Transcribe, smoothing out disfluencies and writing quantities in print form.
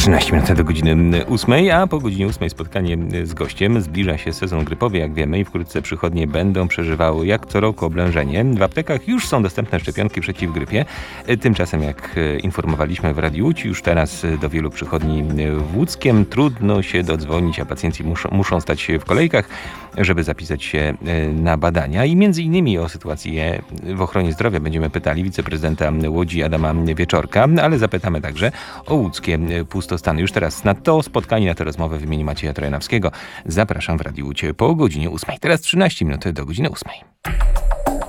13 minut do godziny 8, a po godzinie 8 spotkanie z gościem. Zbliża się sezon grypowy, jak wiemy, i wkrótce przychodnie będą przeżywały jak co roku oblężenie. W aptekach już są dostępne szczepionki przeciw grypie. Tymczasem, jak informowaliśmy w Radiu Łódź, już teraz do wielu przychodni w Łódzkiem trudno się dodzwonić, a pacjenci muszą stać się w kolejkach, żeby zapisać się na badania. I między innymi o sytuację w ochronie zdrowia będziemy pytali wiceprezydenta Łodzi Adama Wieczorka, ale zapytamy także o łódzkie pustostany. Już teraz na to spotkanie, na tę rozmowę w imieniu Macieja Trojanowskiego zapraszam w Radiu Łódź po godzinie 8. Teraz 13 minut do godziny 8.